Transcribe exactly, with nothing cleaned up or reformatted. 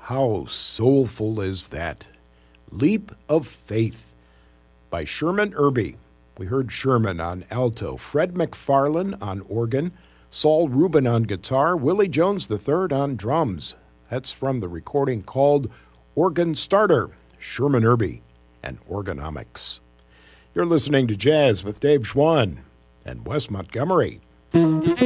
How soulful is that? Leap of Faith by Sherman Irby. We heard Sherman on alto, Fred McFarlane on organ, Saul Rubin on guitar, Willie Jones the third on drums. That's from the recording called Organ Starter, Sherman Irby and Organomics. You're listening to Jazz with Dave Schwann and Wes Montgomery.